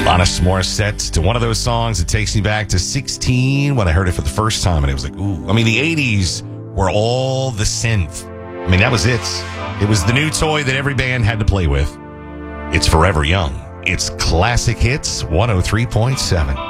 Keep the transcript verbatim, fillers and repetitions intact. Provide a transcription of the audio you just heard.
Alanis Morissette to one of those songs that takes me back to sixteen when I heard it for the first time, and it was like, ooh. I mean, the eighties were all the synth. I mean, that was it. It was the new toy that every band had to play with. It's Forever Young. It's Classic Hits one oh three point seven.